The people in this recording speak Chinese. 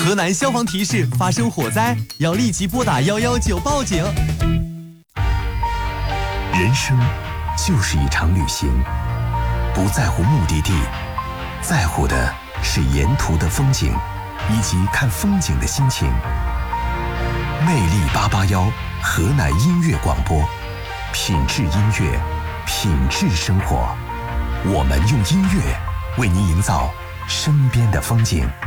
河南消防提示：发生火灾要立即拨打119报警。 人生就是一场旅行，不在乎目的地，在乎的是沿途的风景，以及看风景的心情。魅力881河南音乐广播，品质音乐，品质生活。我们用音乐为您营造身边的风景。